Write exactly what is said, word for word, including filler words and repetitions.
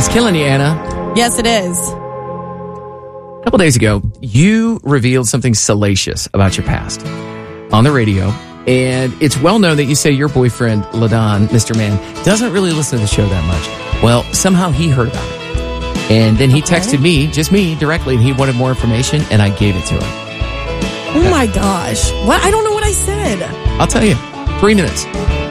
It's killing you, Anna. Yes, it is. A couple days ago, you revealed something salacious about your past on the radio. And it's well known that you say your boyfriend, LaDon, Mister Man, doesn't really listen to the show that much. Well, somehow he heard about it. And then he Okay. texted me, just me, directly, and he wanted more information, and I gave it to him. Oh my gosh. What? I don't know what I said. I'll tell you. Three minutes.